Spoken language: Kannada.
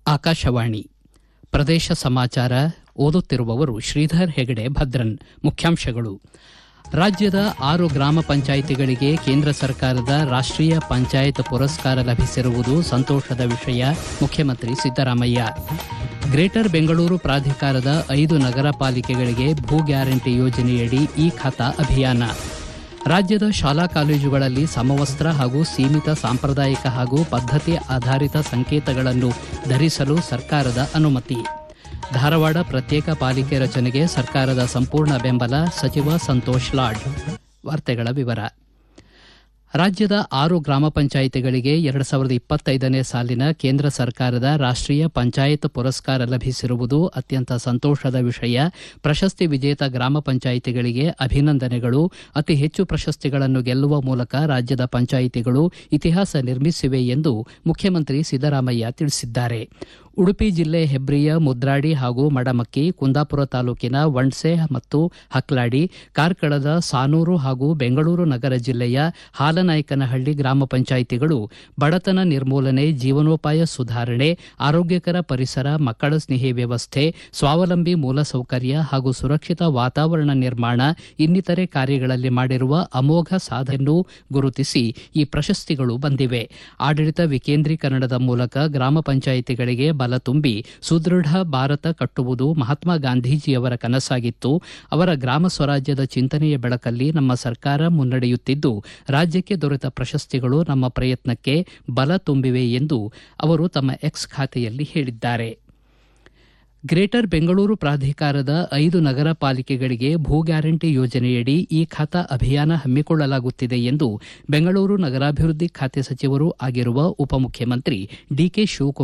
ಆಕಾಶವಾಣಿ ಪ್ರದೇಶ ಸಮಾಚಾರ ಓದುತ್ತಿರುವವರು ಶ್ರೀಧರ್ ಹೆಗಡೆ ಭದ್ರನ್. ಮುಖ್ಯಾಂಶಗಳು. ರಾಜ್ಯದ 6 ಗ್ರಾಮ ಪಂಚಾಯಿತಿಗಳಿಗೆ ಕೇಂದ್ರ ಸರ್ಕಾರದ ರಾಷ್ಟ್ರೀಯ ಪಂಚಾಯತ್ ಪುರಸ್ಕಾರ ಲಭಿಸಿರುವುದು ಸಂತೋಷದ ವಿಷಯ. ಮುಖ್ಯಮಂತ್ರಿ ಸಿದ್ದರಾಮಯ್ಯ. ಗ್ರೇಟರ್ ಬೆಂಗಳೂರು ಪ್ರಾಧಿಕಾರದ 5 ನಗರ ಪಾಲಿಕೆಗಳಿಗೆ ಭೂ ಗ್ಯಾರಂಟಿ ಯೋಜನೆಯಡಿ ಈ ಖಾತಾ ಅಭಿಯಾನ. ರಾಜ್ಯದ ಶಾಲಾ ಕಾಲೇಜುಗಳಲ್ಲಿ ಸಮವಸ್ತ್ರ ಹಾಗೂ ಸೀಮಿತ ಸಾಂಪ್ರದಾಯಿಕ ಹಾಗೂ ಪದ್ಧತಿ ಆಧಾರಿತ ಸಂಕೇತಗಳನ್ನು ಧರಿಸಲು ಸರ್ಕಾರದ ಅನುಮತಿ. ಧಾರವಾಡ ಪ್ರತ್ಯೇಕ ಪಾಲಿಕೆ ರಚನೆಗೆ ಸರ್ಕಾರದ ಸಂಪೂರ್ಣ ಬೆಂಬಲ. ಸಚಿವ ಸಂತೋಷ್ ಲಾಡ್. ವಾರ್ತೆಗಳ ವಿವರ. ರಾಜ್ಯದ 6 ಗ್ರಾಮ ಪಂಚಾಯಿತಿಗಳಿಗೆ 2025ನೇ ಸಾಲಿನ ಕೇಂದ್ರ ಸರ್ಕಾರದ ರಾಷ್ಟ್ರೀಯ ಪಂಚಾಯತ್ ಪುರಸ್ಕಾರ ಲಭಿಸಿರುವುದು ಅತ್ಯಂತ ಸಂತೋಷದ ವಿಷಯ. ಪ್ರಶಸ್ತಿ ವಿಜೇತ ಗ್ರಾಮ ಪಂಚಾಯಿತಿಗಳಿಗೆ ಅಭಿನಂದನೆಗಳು. ಅತಿ ಹೆಚ್ಚು ಪ್ರಶಸ್ತಿಗಳನ್ನು ಗೆಲ್ಲುವ ಮೂಲಕ ರಾಜ್ಯದ ಪಂಚಾಯಿತಿಗಳು ಇತಿಹಾಸ ನಿರ್ಮಿಸಿವೆ ಎಂದು ಮುಖ್ಯಮಂತ್ರಿ ಸಿದ್ದರಾಮಯ್ಯ ತಿಳಿಸಿದ್ದಾರೆ. ಉಡುಪಿ ಜಿಲ್ಲೆ ಹೆಬ್ರಿಯ ಮುದ್ರಾಡಿ ಹಾಗೂ ಮಡಮಕ್ಕಿ, ಕುಂದಾಪುರ ತಾಲೂಕಿನ ವಂಡ್ಸೆ ಮತ್ತು ಹಕ್ಲಾಡಿ, ಕಾರ್ಕಳದ ಸಾನೂರು ಹಾಗೂ ಬೆಂಗಳೂರು ನಗರ ಜಿಲ್ಲೆಯ ಹಾಲನಾಯಕನಹಳ್ಳಿ ಗ್ರಾಮ ಪಂಚಾಯಿತಿಗಳು ಬಡತನ ನಿರ್ಮೂಲನೆ, ಜೀವನೋಪಾಯ ಸುಧಾರಣೆ, ಆರೋಗ್ಯಕರ ಪರಿಸರ, ಮಕ್ಕಳ ಸ್ನೇಹಿ ವ್ಯವಸ್ಥೆ, ಸ್ವಾವಲಂಬಿ ಮೂಲಸೌಕರ್ಯ ಹಾಗೂ ಸುರಕ್ಷಿತ ವಾತಾವರಣ ನಿರ್ಮಾಣ ಇನ್ನಿತರೆ ಕಾರ್ಯಗಳಲ್ಲಿ ಮಾಡಿರುವ ಅಮೋಘ ಸಾಧನೆಯನ್ನು ಗುರುತಿಸಿ ಈ ಪ್ರಶಸ್ತಿಗಳು ಬಂದಿವೆ. ಆಡಳಿತ ವಿಕೇಂದ್ರೀಕರಣದ ಮೂಲಕ ಗ್ರಾಮ ಪಂಚಾಯಿತಿಗಳಿಗೆ ಬಲ ತುಂಬಿ ಸುದೃಢ ಭಾರತ ಕಟ್ಟುವುದು ಮಹಾತ್ಮ ಗಾಂಧೀಜಿಯವರ ಕನಸಾಗಿತ್ತು. ಅವರ ಗ್ರಾಮ ಸ್ವರಾಜ್ಯದ ಚಿಂತನೆಯ ಬೆಳಕಲ್ಲಿ ನಮ್ಮ ಸರ್ಕಾರ ಮುನ್ನಡೆಯುತ್ತಿದ್ದು, ರಾಜ್ಯಕ್ಕೆ ದೊರೆತ ಪ್ರಶಸ್ತಿಗಳು ನಮ್ಮ ಪ್ರಯತ್ನಕ್ಕೆ ಬಲ ತುಂಬಿವೆ ಎಂದು ಅವರು ತಮ್ಮ ಎಕ್ಸ್ ಖಾತೆಯಲ್ಲಿ ಹೇಳಿದ್ದಾರೆ. ಗ್ರೇಟರ್ ಬೆಂಗಳೂರು ಪ್ರಾಧಿಕಾರದ 5 ನಗರ ಪಾಲಿಕೆಗಳಿಗೆ ಭೂ ಗ್ಯಾರಂಟಿ ಯೋಜನೆಯಡಿ ಈ ಖಾತಾ ಅಭಿಯಾನ ಹಮ್ಮಿಕೊಳ್ಳಲಾಗುತ್ತಿದೆ ಎಂದು ಬೆಂಗಳೂರು ನಗರಾಭಿವೃದ್ಧಿ ಖಾತೆ ಸಚಿವರೂ ಆಗಿರುವ ಉಪಮುಖ್ಯಮಂತ್ರಿ ಡಿಕೆ ಶಿವಕುಮಾರ್